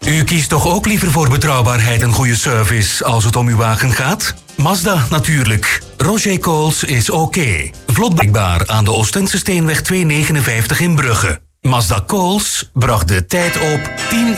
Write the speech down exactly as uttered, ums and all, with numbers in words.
U kiest toch ook liever voor betrouwbaarheid en goede service als het om uw wagen gaat? Mazda natuurlijk. Roger Coles is oké. Vlot bereikbaar aan de Oostense Steenweg tweehonderdnegenenvijftig in Brugge. Mazda Coles bracht de tijd op tien